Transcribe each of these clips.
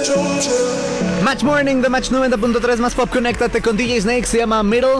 Match Morning de Match 90.3 más pop, conéctate con DJ Snake, se llama Middle.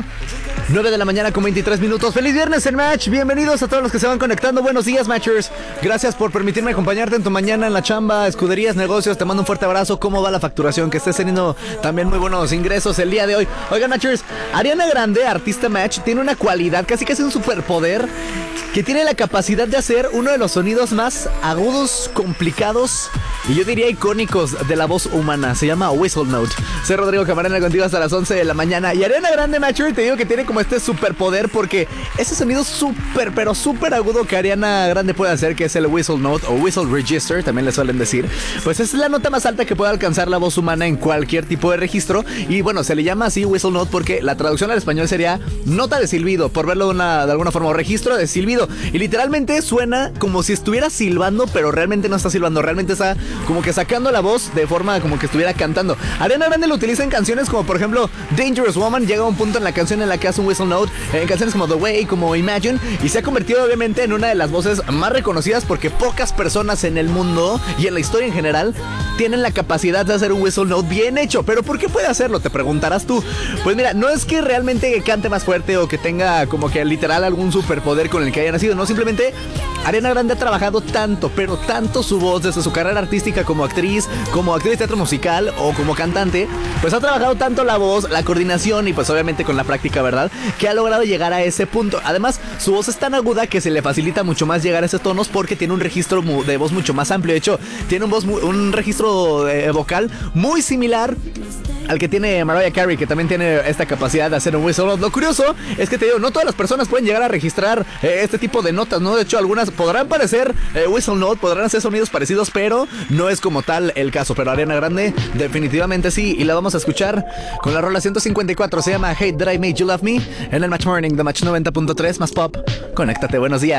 9 de la mañana con 23 minutos. ¡Feliz viernes en Match! Bienvenidos a todos los que se van conectando. Buenos días, Matchers. Gracias por permitirme acompañarte en tu mañana en la chamba, escuderías, negocios. Te mando un fuerte abrazo. ¿Cómo va la facturación? Que estés teniendo también muy buenos ingresos el día de hoy. Oigan, Matchers, Ariana Grande, artista Match, tiene una cualidad, casi un superpoder, que tiene la capacidad de hacer uno de los sonidos más agudos, complicados y yo diría icónicos de la voz humana. Se llama Whistle Note. Soy Rodrigo Camarena contigo hasta las 11 de la mañana. Y Ariana Grande, Matcher, te digo que tiene como este superpoder, porque ese sonido súper, pero súper agudo que Ariana Grande puede hacer, que es el Whistle Note o Whistle Register, también le suelen decir, pues es la nota más alta que puede alcanzar la voz humana en cualquier tipo de registro. Y bueno, se le llama así Whistle Note porque la traducción al español sería nota de silbido, por verlo de alguna forma, o registro de silbido. Y literalmente suena como si estuviera silbando, pero realmente no está silbando, realmente está como que sacando la voz de forma como que estuviera cantando. Ariana Grande lo utiliza en canciones como por ejemplo Dangerous Woman. Llega a un punto en la canción en la que hace un Whistle Note, en canciones como The Way, como Imagine, y se ha convertido obviamente en una de las voces más reconocidas, porque pocas personas en el mundo y en la historia en general tienen la capacidad de hacer un Whistle Note bien hecho. ¿Pero por qué puede hacerlo? Te preguntarás tú. Pues mira, no es que realmente cante más fuerte o que tenga como que literal algún superpoder con el que haya nacido, no, simplemente Ariana Grande ha trabajado tanto, pero tanto su voz desde su carrera artística como actriz de teatro musical o como cantante, pues ha trabajado tanto la voz, la coordinación y pues obviamente con la práctica, ¿verdad?, que ha logrado llegar a ese punto. Además, su voz es tan aguda que se le facilita mucho más llegar a esos tonos porque tiene un registro de voz mucho más amplio. De hecho, tiene un registro vocal muy similar al que tiene Mariah Carey, que también tiene esta capacidad de hacer un whistle note. Lo curioso es que te digo, no todas las personas pueden llegar a registrar este tipo de notas, ¿no? De hecho, algunas podrán parecer whistle note, podrán hacer sonidos parecidos, pero no es como tal el caso. Pero Ariana Grande definitivamente sí, y la vamos a escuchar con la rola 154, se llama Hate That I Made You Love Me, en el Match Morning de Match 90.3 más pop. Conéctate, buenos días.